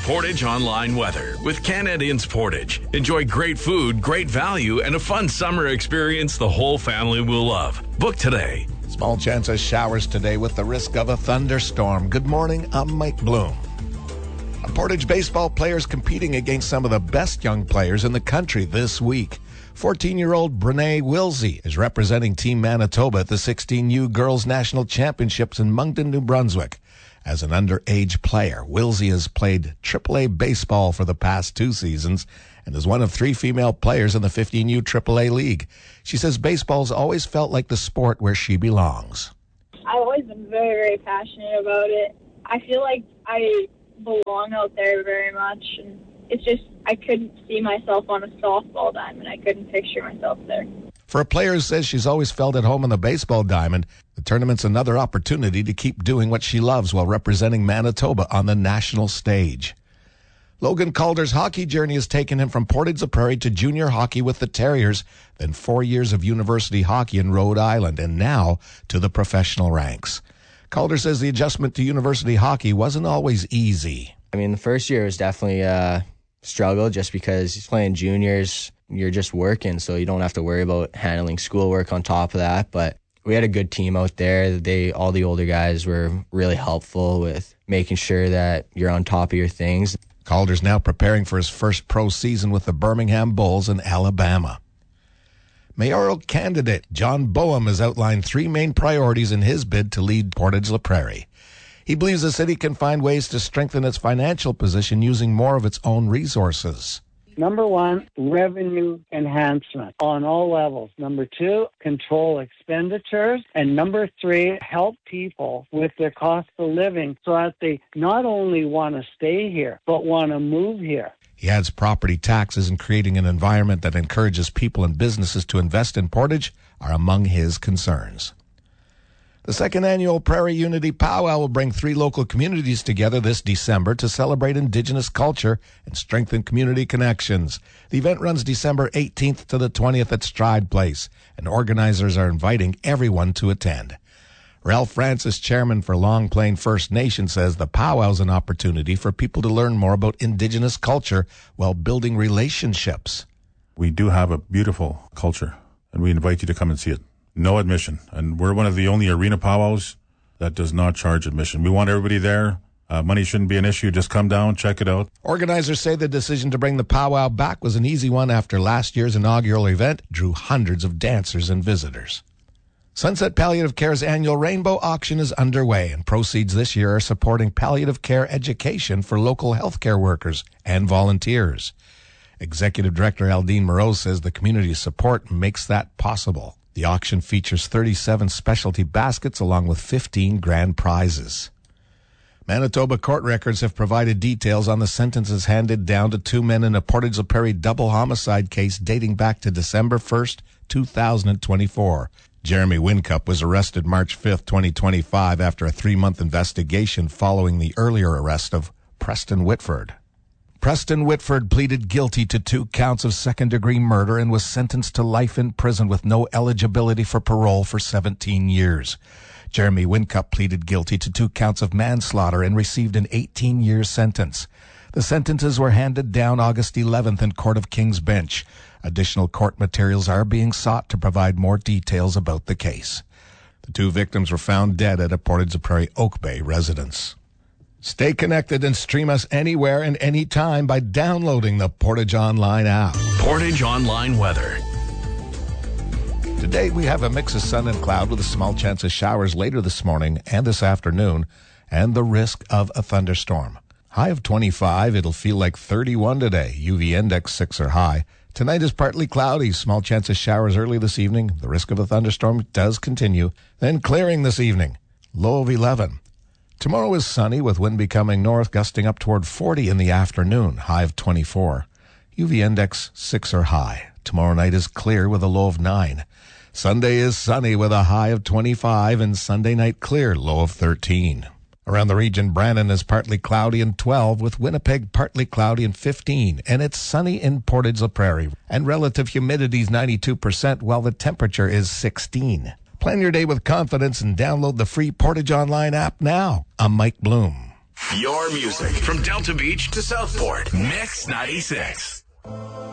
Portage Online weather with Canadians Portage. Enjoy great food, great value, and a fun summer experience the whole family will love. Book today. Small chance of showers today with the risk of a thunderstorm. Good morning, I'm Mike Bloom. Portage baseball players competing against some of the best young players in the country this week. 14-year-old Brene Wilsey is representing Team Manitoba at the 16U Girls National Championships in Moncton, New Brunswick. As an underage player, Wilsey has played AAA baseball for the past 2 seasons and is one of 3 female players in the 15U AAA League. She says baseball's always felt like the sport where she belongs. I've always been very, very passionate about it. I feel like I belong out there very much, and it's just I couldn't see myself on a softball diamond. I couldn't picture myself there. For a player who says she's always felt at home on the baseball diamond, the tournament's another opportunity to keep doing what she loves while representing Manitoba on the national stage. Logan Calder's hockey journey has taken him from Portage la Prairie to junior hockey with the Terriers, then 4 years of university hockey in Rhode Island, and now to the professional ranks. Calder says the adjustment to university hockey wasn't always easy. I mean, the first year was definitely a struggle just because he's playing juniors. You're just working, so you don't have to worry about handling schoolwork on top of that. But we had a good team out there. All the older guys were really helpful with making sure that you're on top of your things. Calder's now preparing for his first pro season with the Birmingham Bulls in Alabama. Mayoral candidate John Boehm has outlined 3 main priorities in his bid to lead Portage la Prairie. He believes the city can find ways to strengthen its financial position using more of its own resources. Number 1, revenue enhancement on all levels. Number 2, control expenditures. And number 3, help people with their cost of living so that they not only want to stay here, but want to move here. He adds property taxes and creating an environment that encourages people and businesses to invest in Portage are among his concerns. The second annual Prairie Unity Powwow will bring 3 local communities together this December to celebrate Indigenous culture and strengthen community connections. The event runs December 18th to the 20th at Stride Place, and organizers are inviting everyone to attend. Ralph Francis, chairman for Long Plain First Nation, says the powwow is an opportunity for people to learn more about Indigenous culture while building relationships. We do have a beautiful culture, and we invite you to come and see it. No admission. And we're one of the only arena powwows that does not charge admission. We want everybody there. Money shouldn't be an issue. Just come down, check it out. Organizers say the decision to bring the powwow back was an easy one after last year's inaugural event drew hundreds of dancers and visitors. Sunset Palliative Care's annual Rainbow Auction is underway, and proceeds this year are supporting palliative care education for local healthcare workers and volunteers. Executive Director Aldine Moreau says the community's support makes that possible. The auction features 37 specialty baskets along with 15 grand prizes. Manitoba court records have provided details on the sentences handed down to 2 men in a Portage la Prairie double homicide case dating back to December 1st, 2024. Jeremy Wincup was arrested March 5th, 2025 after a 3-month investigation following the earlier arrest of Preston Whitford. Preston Whitford pleaded guilty to 2 counts of second-degree murder and was sentenced to life in prison with no eligibility for parole for 17 years. Jeremy Wincup pleaded guilty to 2 counts of manslaughter and received an 18-year sentence. The sentences were handed down August 11th in Court of King's Bench. Additional court materials are being sought to provide more details about the case. The 2 victims were found dead at a Portage la Prairie Oak Bay residence. Stay connected and stream us anywhere and anytime by downloading the Portage Online app. Portage Online weather. Today we have a mix of sun and cloud with a small chance of showers later this morning and this afternoon, and the risk of a thunderstorm. High of 25, it'll feel like 31 today. UV index 6 or high. Tonight is partly cloudy, small chance of showers early this evening. The risk of a thunderstorm does continue. Then clearing this evening, low of 11. Tomorrow is sunny with wind becoming north, gusting up toward 40 in the afternoon, high of 24. UV index 6 or high. Tomorrow night is clear with a low of 9. Sunday is sunny with a high of 25 and Sunday night clear, low of 13. Around the region, Brandon is partly cloudy and 12, with Winnipeg partly cloudy and 15, and it's sunny in Portage la Prairie. And relative humidity is 92%, while the temperature is 16. Plan your day with confidence and download the free Portage Online app now. I'm Mike Bloom. Your music from Delta Beach to Southport. Mix 96.